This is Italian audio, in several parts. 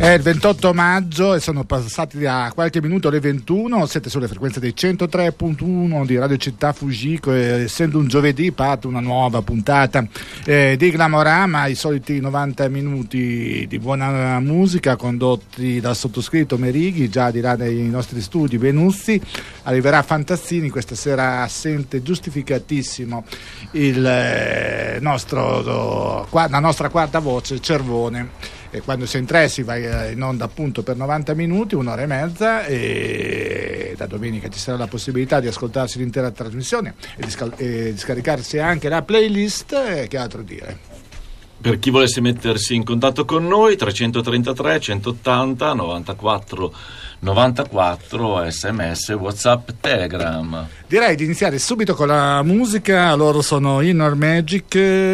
È il 28 maggio e sono passati da qualche minuto le 21. Siete sulle frequenze dei 103.1 di Radio Città Fujiko e essendo un giovedì parte una nuova puntata di Glamorama, i soliti 90 minuti di buona musica condotti dal sottoscritto Merighi, già di là nei nostri studi. Benussi, arriverà Fantassini, questa sera assente giustificatissimo la nostra quarta voce, Cervone. E quando si è in tre si va in onda appunto per 90 minuti, un'ora e mezza, e da domenica ci sarà la possibilità di ascoltarsi l'intera trasmissione e di scaricarsi anche la playlist. Che altro dire? Per chi volesse mettersi in contatto con noi, 333 180 94 94, sms, whatsapp, telegram. Direi di iniziare subito con la musica. Loro sono Inner Magic.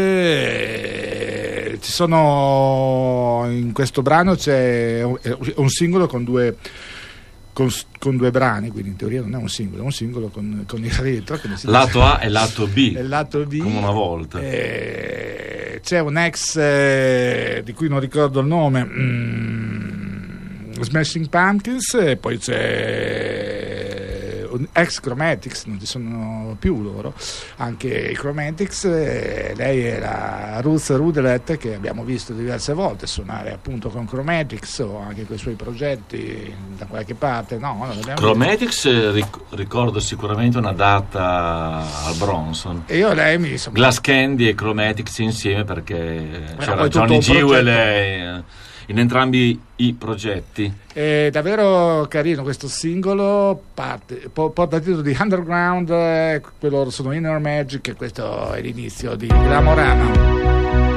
Ci sono, in questo brano c'è un singolo con due brani, quindi in teoria non è un singolo con il retro, come si lato dice. A e lato B, lato B, come una volta. C'è un ex di cui non ricordo il nome, Smashing Pumpkins, e poi c'è un ex Chromatics, non ci sono più loro, anche i Chromatics. Lei è la Ruth Rudelet, che abbiamo visto diverse volte suonare appunto con Chromatics o anche con i suoi progetti da qualche parte. Chromatics ricordo sicuramente una data al Bronson, e io e lei mi sono Glass Candy e Chromatics insieme, perché c'era Johnny Jewel in entrambi i progetti. È davvero carino questo singolo, porta il titolo di Underground, quello sono Inner Magic, e questo è l'inizio di Glamorama.